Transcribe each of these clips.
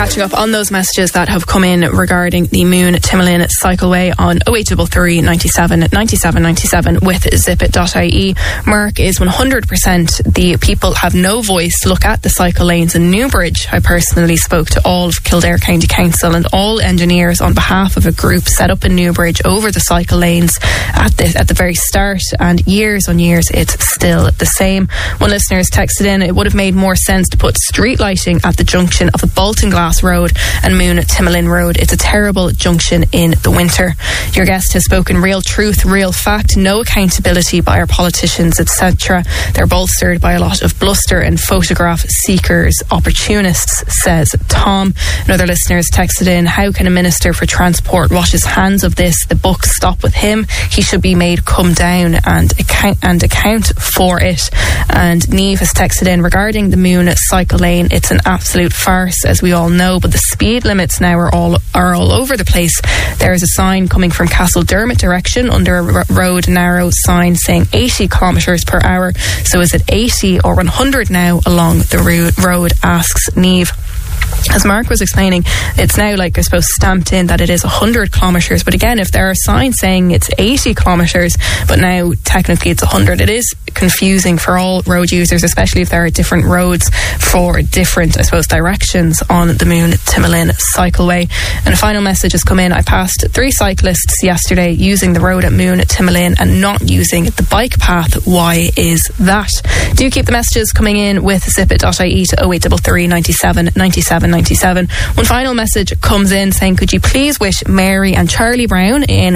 catching up on those messages that have come in regarding the Moon Timolin cycleway on 0833 97 97 97 with zipit.ie. Mark is 100%. The people have no voice to look at the cycle lanes in Newbridge. I personally spoke to all of Kildare County Council and all engineers on behalf of a group set up in Newbridge over the cycle lanes at the very start, and years on years it's still the same. One listener has texted in, it would have made more sense to put street lighting at the junction of the Bolton Glass Road and Moon Timolin Road. It's a terrible junction in the winter. Your guest has spoken real truth, real fact, no accountability by our politicians, etc. They're bolstered by a lot of bluster and photograph seekers, opportunists, says Tom. Another listener has texted in, how can a Minister for Transport wash his hands of this? The buck stop with him. He should be made come down and account for it. And Niamh has texted in, regarding the Moon cycle lane, it's an absolute farce, as we all know, but the speed limits now are all over the place. There is a sign coming from Castledermot direction under a road narrow sign saying 80 kilometres per hour. So is it 80 or 100 now along the road, asks Niamh. As Mark was explaining, it's now, like, I suppose, stamped in that it is 100 kilometres. But again, if there are signs saying it's 80 kilometres, but now technically it's 100, it is confusing for all road users, especially if there are different roads for different, I suppose, directions on the Moon Timolin cycleway. And a final message has come in. I passed 3 cyclists yesterday using the road at Moon Timolin and not using the bike path. Why is that? Do keep the messages coming in with zipit.ie to 0833 97 97 97. One final message comes in saying, could you please wish Mary and Charlie Brown in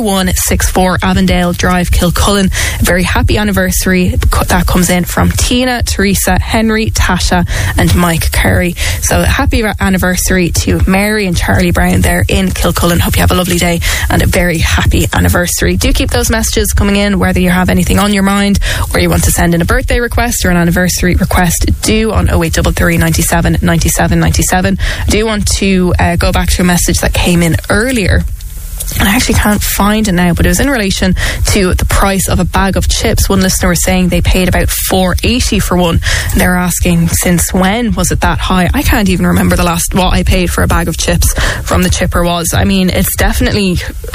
3164 Avondale Drive, Kilcullen, a very happy anniversary. That comes in from Tina, Teresa, Henry, Tasha and Mike Curry. So happy anniversary to Mary and Charlie Brown there in Kilcullen. Hope you have a lovely day and a very happy anniversary. Do keep those messages coming in, whether you have anything on your mind or you want to send in a birthday request or an anniversary request, do on 0833 97 97 97. I do want to go back to a message that came in earlier, and I actually can't find it now, but it was in relation to the price of a bag of chips. One listener was saying they paid about $4.80 for one, and they're asking, since when was it that high? I can't even remember the last what I paid for a bag of chips from the chipper was. I mean, it's definitely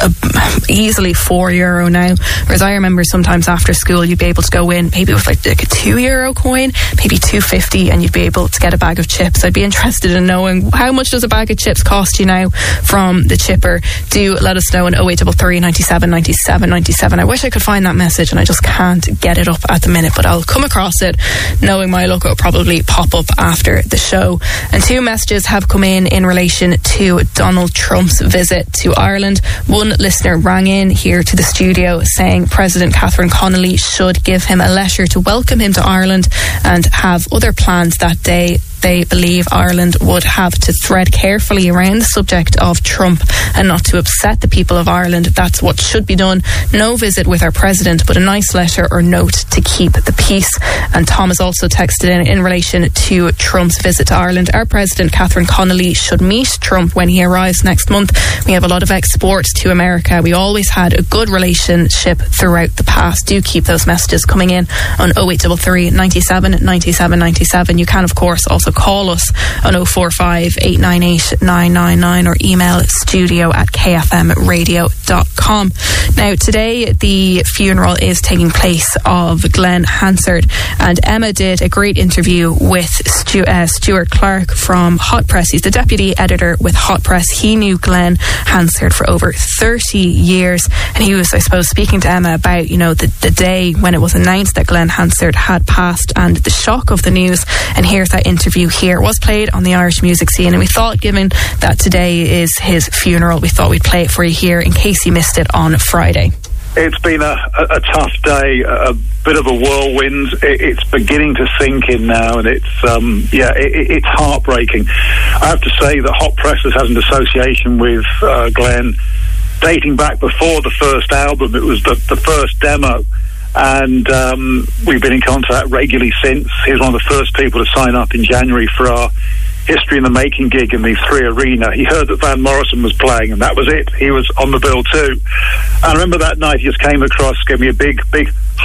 easily €4 now, whereas I remember sometimes after school you'd be able to go in maybe with like a €2 coin, maybe $2.50, and you'd be able to get a bag of chips. I'd be interested in knowing, how much does a bag of chips cost you now from the chipper? Do let us know on 0833 97 97 97. I wish I could find that message and I just can't get it up at the minute, but I'll come across it, knowing my luck, it'll probably pop up after the show. And 2 messages have come in relation to Donald Trump's visit to Ireland. One listener rang in here to the studio saying President Catherine Connolly should give him a letter to welcome him to Ireland and have other plans that day. They believe Ireland would have to tread carefully around the subject of Trump and not to upset the people of Ireland. That's what should be done. No visit with our president, but a nice letter or note to keep the peace. And Tom has also texted in relation to Trump's visit to Ireland. Our president, Catherine Connolly, should meet Trump when he arrives next month. We have a lot of exports to America. We always had a good relationship throughout the past. Do keep those messages coming in on 0833 97 97 97. You can, of course, also call us on 045 898 999 or email studio@kfmradio.com. Now, today the funeral is taking place of Glenn Hansard, and Emma did a great interview with Stuart Clark from Hot Press. He's the deputy editor with Hot Press. He knew Glenn Hansard for over 30 years, and he was, I suppose, speaking to Emma about, you know, the day when it was announced that Glenn Hansard had passed and the shock of the news. And here's that interview here. It was played on the Irish music scene, and we thought, given that today is his funeral, we thought we'd play it for you here in case you missed it on Friday. It's been a tough day, a bit of a whirlwind. It's beginning to sink in now, and it's heartbreaking. I have to say that Hot Press has had an association with Glenn dating back before the first album. It was the first demo, and we've been in contact regularly since. He was one of the first people to sign up in January for our History in the Making gig in the 3 Arena. He heard that Van Morrison was playing, and that was it. He was on the bill too. And I remember that night he just came across, gave me a big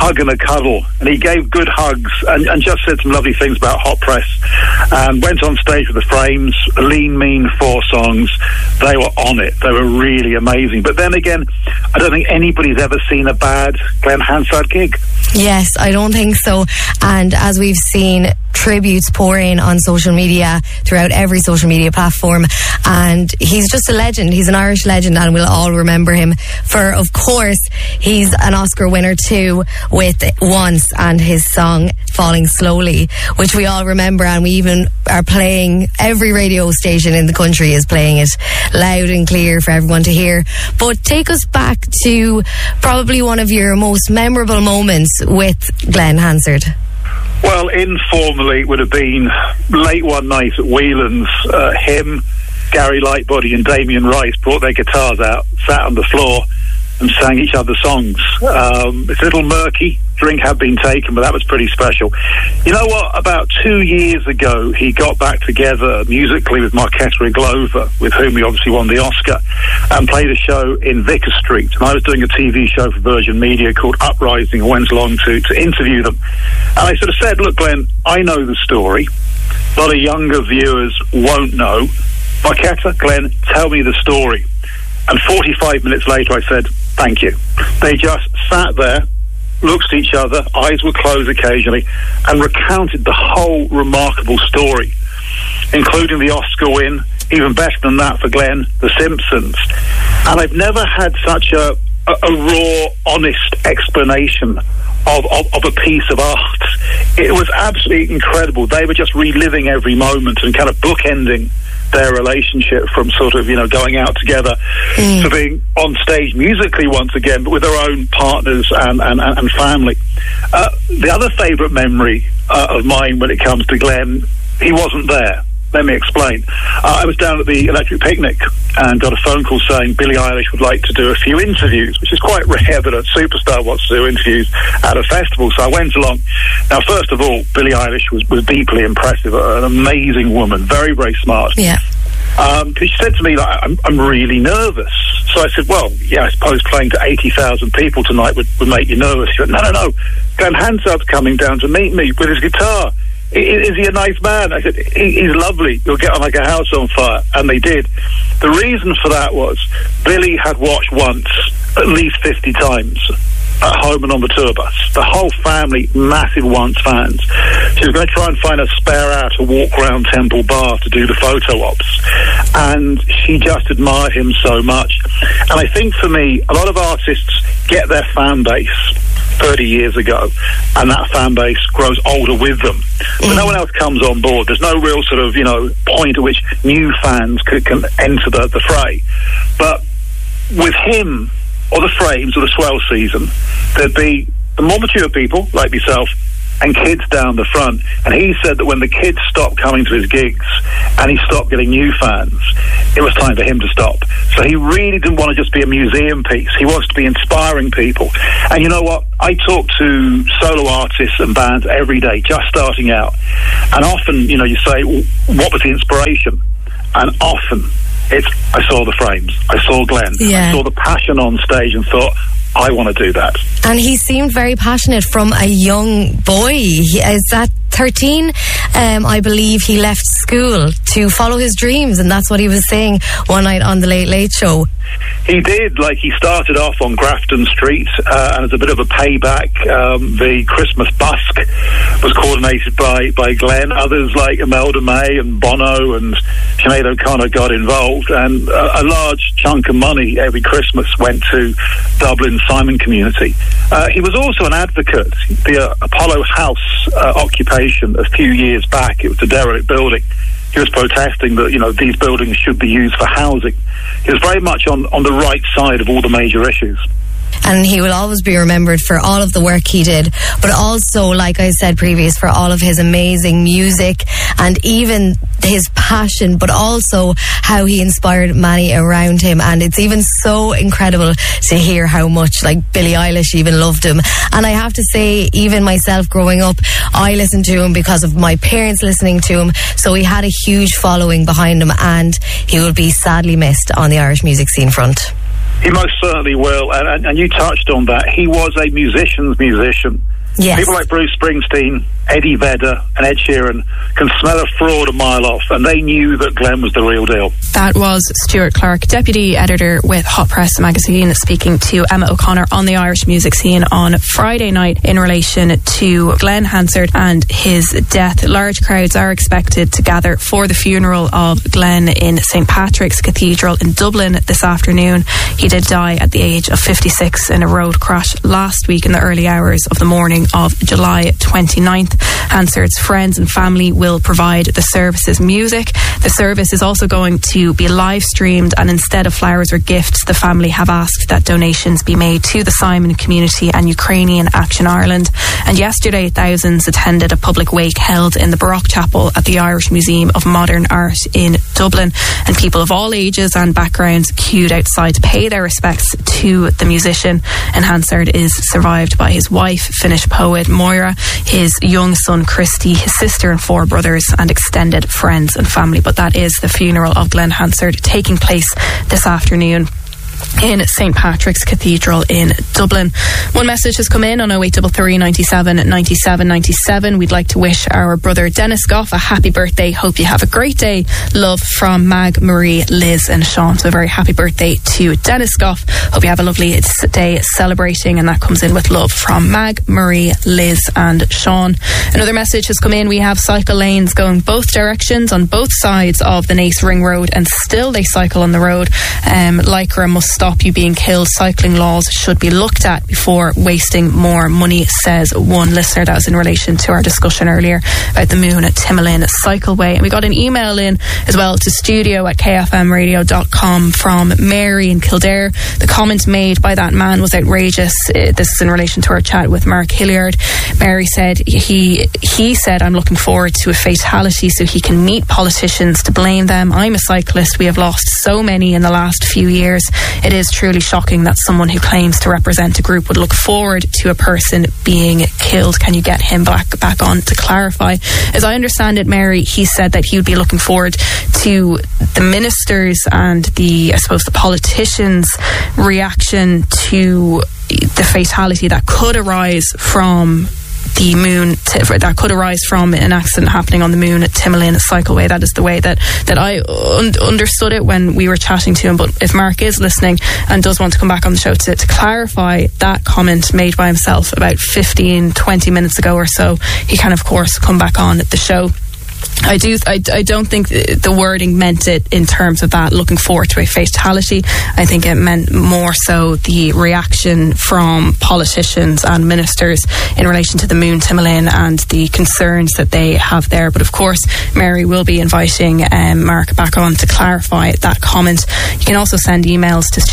hug and a cuddle, and he gave good hugs and just said some lovely things about Hot Press, and went on stage with the Frames. Lean Mean 4 songs. They were on it. They were really amazing. But then again, I don't think anybody's ever seen a bad Glen Hansard gig. Yes, I don't think so. And as we've seen, tributes pour in on social media, throughout every social media platform, and he's just a legend. He's an Irish legend, and we'll all remember him for, of course, he's an Oscar winner too with Once and his song Falling Slowly, which we all remember, and we even are playing, every radio station in the country is playing it loud and clear for everyone to hear. But take us back to probably one of your most memorable moments with Glen Hansard. Well, informally, it would have been late one night at Whelan's. Him, Gary Lightbody and Damien Rice brought their guitars out, sat on the floor and sang each other's songs. It's a little murky. Drink had been taken, but that was pretty special. You know what? About 2 years ago, he got back together musically with Marquetta Glover, with whom he obviously won the Oscar, and played a show in Vicar Street. And I was doing a TV show for Virgin Media called Uprising. I went along to interview them. And I sort of said, look, Glenn, I know the story. A lot of younger viewers won't know. Marquetta, Glenn, tell me the story. And 45 minutes later, I said, thank you. They just sat there, looked at each other, eyes were closed occasionally, and recounted the whole remarkable story, including the Oscar win, even better than that for Glenn, The Simpsons. And I've never had such a raw, honest explanation of a piece of art. It was absolutely incredible. They were just reliving every moment and kind of bookending their relationship from sort of, going out together to being on stage musically once again, but with their own partners and family. The other favourite memory of mine when it comes to Glenn, he wasn't there. Let me explain. I was down at the Electric Picnic and got a phone call saying Billie Eilish would like to do a few interviews, which is quite rare that a superstar wants to do interviews at a festival. So I went along. Now, first of all, Billie Eilish was deeply impressive, an amazing woman, very, very smart. Yeah. Because she said to me, I'm really nervous. So I said, well, yeah, I suppose playing to 80,000 people tonight would make you nervous. She went, no. Glen Hansard's coming down to meet me with his guitar. Is he a nice man? I said, he's lovely. You'll get on like a house on fire. And they did. The reason for that was Billie had watched once at least 50 times at home and on the tour bus. The whole family, massive Once fans. She was going to try and find a spare hour to walk around Temple Bar to do the photo ops. And she just admired him so much. And I think for me, a lot of artists get their fan base 30 years ago, and that fan base grows older with them. But no one else comes on board. There's no real sort of, point at which new fans can enter the fray. But with him, or the Frames, or the Swell season, there'd be the more mature people, like myself, and kids down the front. And he said that when the kids stopped coming to his gigs and he stopped getting new fans, it was time for him to stop. So he really didn't want to just be a museum piece. He wants to be inspiring people. And you know what? I talk to solo artists and bands every day, just starting out. And often, you say, what was the inspiration? And often it's, I saw the Frames, I saw Glenn, I saw the passion on stage and thought, I want to do that. And he seemed very passionate from a young boy. Is that 13? I believe he left school to follow his dreams, and that's what he was saying one night on the Late Late Show. He did. He started off on Grafton Street, and as a bit of a payback, the Christmas busk was coordinated by Glenn. Others like Imelda May and Bono and Sinead O'Connor got involved, and a large chunk of money every Christmas went to Dublin's Simon community. He was also an advocate. The Apollo House occupation a few years back, it was a derelict building. He was protesting that, these buildings should be used for housing. He was very much on the right side of all the major issues. And he will always be remembered for all of the work he did, but also, like I said previous, for all of his amazing music and even his passion, but also how he inspired many around him. And it's even so incredible to hear how much, Billie Eilish even loved him. And I have to say, even myself growing up, I listened to him because of my parents listening to him. So he had a huge following behind him, and he will be sadly missed on the Irish music scene front. He most certainly will, and you touched on that. He was a musician's musician. Yes. People like Bruce Springsteen, Eddie Vedder and Ed Sheeran can smell a fraud a mile off, and they knew that Glenn was the real deal. That was Stuart Clark, Deputy Editor with Hot Press magazine, speaking to Emma O'Connor on the Irish music scene on Friday night in relation to Glenn Hansard and his death. Large crowds are expected to gather for the funeral of Glenn in St. Patrick's Cathedral in Dublin this afternoon. He did die at the age of 56 in a road crash last week in the early hours of the morning of July 29th. Hansard's friends and family will provide the service's music. The service is also going to be live streamed, and instead of flowers or gifts, the family have asked that donations be made to the Simon community and Ukrainian Action Ireland. And yesterday, thousands attended a public wake held in the Baroque Chapel at the Irish Museum of Modern Art in Dublin, and people of all ages and backgrounds queued outside to pay their respects to the musician. And Hansard is survived by his wife, Finnish poet Moira, his young son Christy, his sister and 4 brothers, and extended friends and family. But that is the funeral of Glenn Hansard taking place this afternoon in St. Patrick's Cathedral in Dublin. One message has come in on 0833 97 97 97. We'd like to wish our brother Dennis Goff a happy birthday. Hope you have a great day. Love from Mag, Marie, Liz and Sean. So a very happy birthday to Dennis Goff. Hope you have a lovely day celebrating, and that comes in with love from Mag, Marie, Liz and Sean. Another message has come in. We have cycle lanes going both directions on both sides of the Naas Ring Road, and still they cycle on the road. Lycra must stop you being killed. Cycling laws should be looked at before wasting more money, says one listener. That was in relation to our discussion earlier about the Moon at Timoleon Cycleway. And we got an email in as well to studio@kfmradio.com from Mary in Kildare. The comment made by that man was outrageous. This is in relation to our chat with Mark Hilliard. Mary said he said, I'm looking forward to a fatality so he can meet politicians to blame them. I'm a cyclist. We have lost so many in the last few years. It is truly shocking that someone who claims to represent a group would look forward to a person being killed. Can you get him back on to clarify? As I understand it, Mary, he said that he would be looking forward to the ministers and the politicians' reaction to the fatality that could arise from the Moon, that could arise from an accident happening on the Moon at Timoleon Cycleway. That is the way that I understood it when we were chatting to him. But if Mark is listening and does want to come back on the show to clarify that comment made by himself about 15-20 minutes ago or so, he can of course come back on the show. I don't think the wording meant it in terms of that, looking forward to a fatality. I think it meant more so the reaction from politicians and ministers in relation to the Moon Timoleon and the concerns that they have there. But of course, Mary will be inviting Mark back on to clarify that comment. You can also send emails to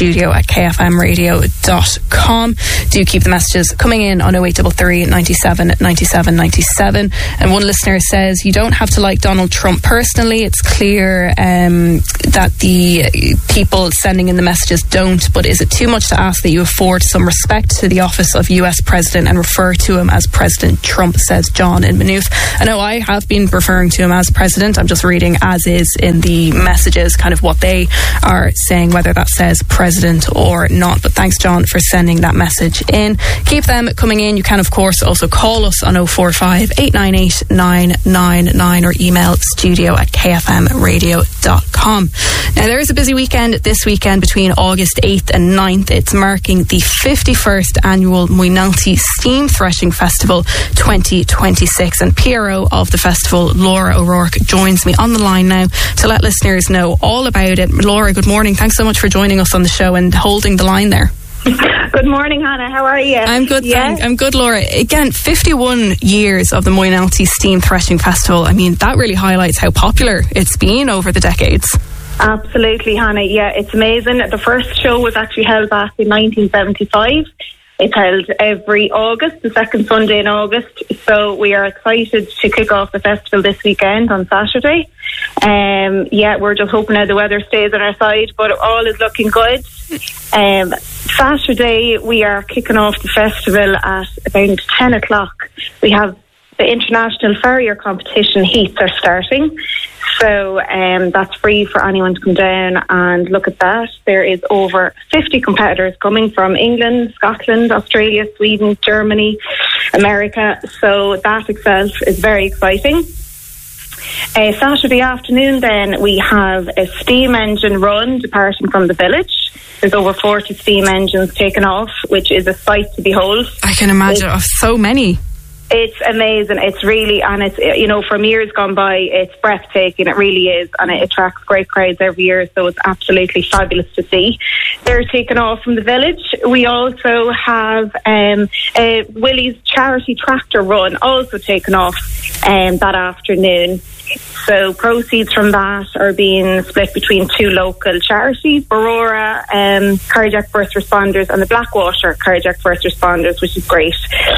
studio@kfmradio.com. Do keep the messages coming in on 0833 97 97 97. And one listener says, you don't have to like Donald Trump personally. It's clear that the people sending in the messages don't, but is it too much to ask that you afford some respect to the office of US President and refer to him as President Trump, says John in Maynooth. I know I have been referring to him as President. I'm just reading as is in the messages kind of what they are saying, whether that says President or not. But thanks, John, for sending that message in. Keep them coming in. You can of course also call us on 045 898 999 or email studio@kfmradio.com. Now, there is a busy weekend this weekend between August 8th and 9th. It's marking the 51st annual Moynalty Steam Threshing Festival 2026, and PRO of the festival, Laura O'Rourke, joins me on the line now to let listeners know all about it. Laura, good morning. Thanks so much for joining us on the show and holding the line there. Good morning, Hannah. How are you? I'm good, thanks. I'm good, Laura. Again, 51 years of the Moynalty Steam Threshing Festival. I mean, that really highlights how popular it's been over the decades. Absolutely, Hannah. Yeah, it's amazing. The first show was actually held back in 1975. It's held every August, the second Sunday in August. So we are excited to kick off the festival this weekend on Saturday. We're just hoping now the weather stays on our side, but all is looking good. Saturday we are kicking off the festival at about 10 o'clock. We have the International Farrier Competition heats are starting. So that's free for anyone to come down and look at that. There is over 50 competitors coming from England, Scotland, Australia, Sweden, Germany, America. So that itself is very exciting. Saturday afternoon then we have a steam engine run departing from the village. There's over 40 steam engines taken off, which is a sight to behold. I can imagine. So many. It's amazing. It's really, and it's, you know, from years gone by, it's breathtaking. It really is, and it attracts great crowds every year, so it's absolutely fabulous to see. They're taken off from the village. We also have Willie's charity tractor run also taken off that afternoon. So proceeds from that are being split between two local charities, Barora Cardiac First Responders and the Blackwater Cardiac First Responders, which is great.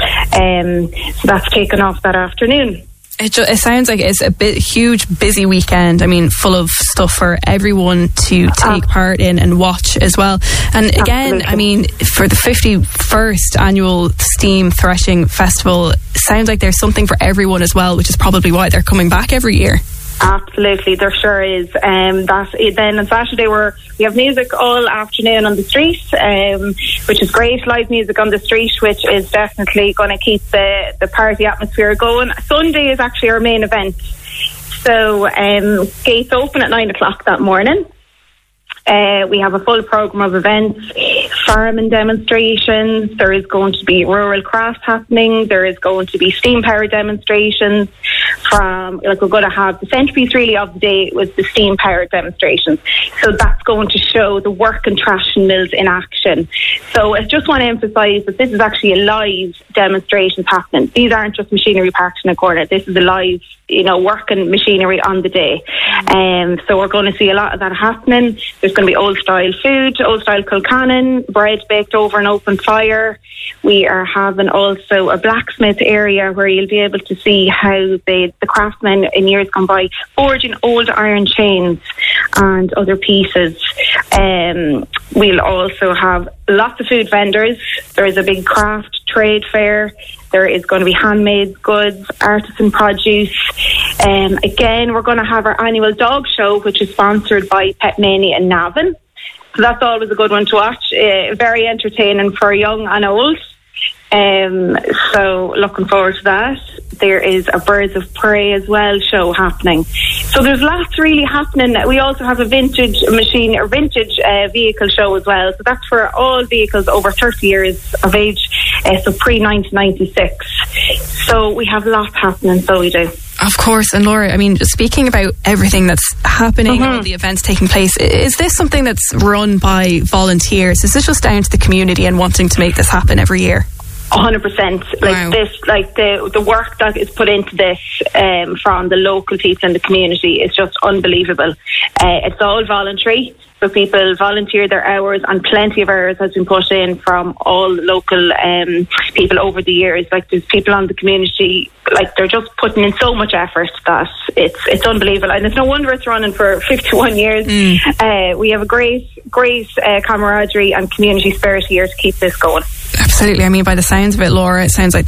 So that's taken off that afternoon. It sounds like it's a huge, busy weekend. I mean, full of stuff for everyone to take part in and watch as well. And again, absolutely. I mean, for the 51st annual Steam Threshing Festival, sounds like there's something for everyone as well, which is probably why they're coming back every year. Absolutely, there sure is. Then on Saturday we have music all afternoon on the street, which is great. Live music on the street, which is definitely going to keep the party atmosphere going. Sunday is actually our main event. So gates open at 9 o'clock that morning. We have a full programme of events, farming demonstrations. There is going to be rural craft happening. There is going to be steam power demonstrations. We're going to have the centrepiece really of the day was the steam power demonstrations. So that's going to show the working thrashing mills in action. So I just want to emphasise that this is actually a live demonstration happening. These aren't just machinery parked in a corner. This is a live, working machinery on the day. So we're going to see a lot of that happening. There's going to be old style food, old style Kilcannon, bread baked over an open fire. We are having also a blacksmith area where you'll be able to see how the craftsmen in years gone by forging old iron chains and other pieces. We'll also have lots of food vendors. There is a big craft trade fair. There is going to be handmade goods, artisan produce. Again, we're going to have our annual dog show, which is sponsored by Pet Mania in Navan. So that's always a good one to watch. Very entertaining for young and old. So looking forward to that. There is a Birds of Prey as well show happening. So there's lots really happening. We also have a vintage vehicle show as well. So that's for all vehicles over 30 years of age, so pre-1996. So we have lots happening, so we do. Of course. And Laura, I mean, speaking about everything that's happening, all the events taking place, is this something that's run by volunteers? Is this just down to the community and wanting to make this happen every year? 100%. Wow. The work that is put into this from the local people in the community is just unbelievable. It's all voluntary. So people volunteer their hours, and plenty of hours has been put in from all local people over the years. There's people on the community, they're just putting in so much effort that it's unbelievable. And it's no wonder it's running for 51 years. We have a great camaraderie and community spirit here to keep this going. Absolutely. I mean, by the sounds of it, Laura, it sounds like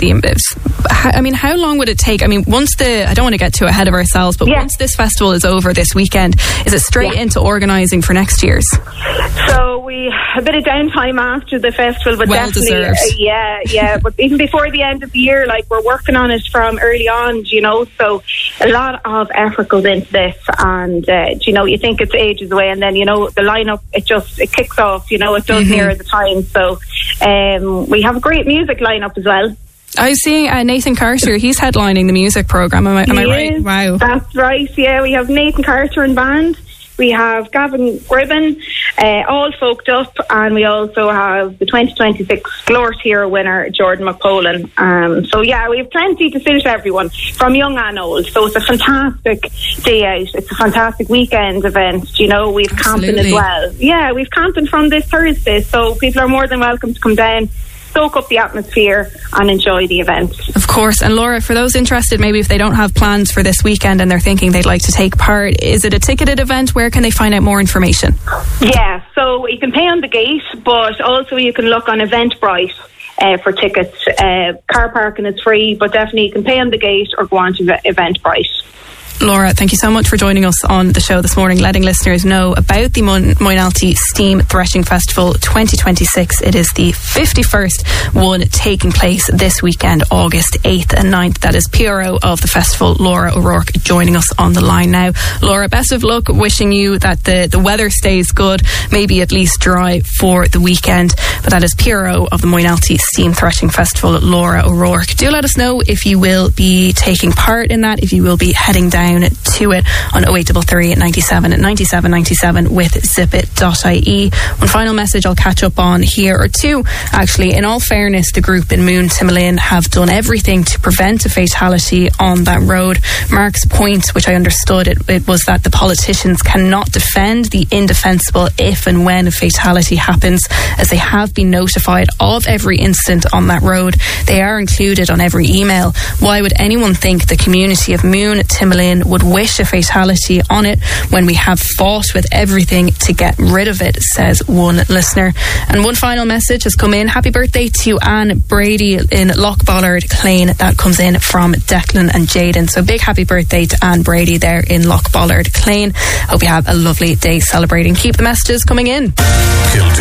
how long would it take? I mean, I don't want to get too ahead of ourselves, but once this festival is over this weekend, is it straight into organising for next year's? So we a bit of downtime after the festival, but well definitely, deserved. But even before the end of the year, we're working on it from early on, so a lot of effort goes into this, and you think it's ages away, and then the lineup it kicks off, it does near the time. So we have a great music lineup as well. I was seeing Nathan Carter. He's headlining the music programme. Am I right? Wow. That's right, yeah. We have Nathan Carter and band. We have Gavin Gribben, all folked up, and we also have the 2026 Glort Hero winner, Jordan McPolin. We have plenty to suit everyone, from young and old. So it's a fantastic day out. It's a fantastic weekend event. We've camping as well. Yeah, we've camping from this Thursday, so people are more than welcome to come down, soak up the atmosphere and enjoy the event. Of course. And Laura, for those interested, maybe if they don't have plans for this weekend and they're thinking they'd like to take part, is it a ticketed event? Where can they find out more information? Yeah, so you can pay on the gate, but also you can look on Eventbrite. for tickets. Car parking is free, but definitely you can pay on the gate or go on to Eventbrite. Laura, thank you so much for joining us on the show this morning, letting listeners know about the Moynalty Steam Threshing Festival 2026. It is the 51st one taking place this weekend, August 8th and 9th. That is PRO of the festival, Laura O'Rourke, joining us on the line now. Laura, best of luck, wishing you that the weather stays good, maybe at least dry for the weekend. But that is PRO of the Moynalty Steam Threshing Festival, Laura O'Rourke. Do let us know if you will be taking part in that, if you will be heading down to it on 0833 97 97 97 with zipit.ie. One final message I'll catch up on here, or two actually. In all fairness, the group in Moon Timolin have done everything to prevent a fatality on that road. Mark's point, which I understood, it was that the politicians cannot defend the indefensible if and when a fatality happens, as they have been notified of every incident on that road. They are included on every email. Why would anyone think the community of Moon Timolin would wish a fatality on it when we have fought with everything to get rid of it, says one listener. And one final message has come in. Happy birthday to Anne Brady in Lochbollard, Clane. That comes in from Declan and Jaden. So big happy birthday to Anne Brady there in Lochbollard, Clane. Hope you have a lovely day celebrating. Keep the messages coming in.